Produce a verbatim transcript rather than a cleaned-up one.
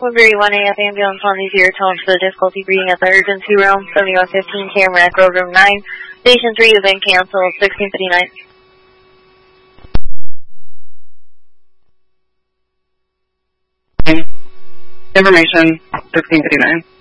Woodbury one A F ambulance on the zero tone for the difficulty breathing at the urgency room. seventy-one fifteen Tamarack Road, room nine. Station three has been canceled, sixteen fifty-nine. Information, sixteen fifty-nine.